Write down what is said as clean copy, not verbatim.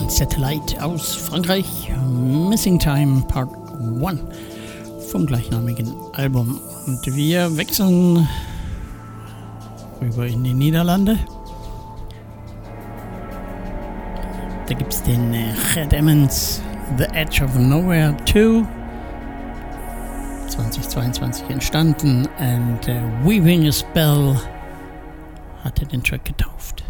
Satellite aus Frankreich, Missing Time Part 1 vom gleichnamigen Album. Und wir wechseln rüber in die Niederlande. Da gibt es den Chet Emmons, The Edge of Nowhere 2, 2022 entstanden, und Weaving a Spell hat er den Track getauft.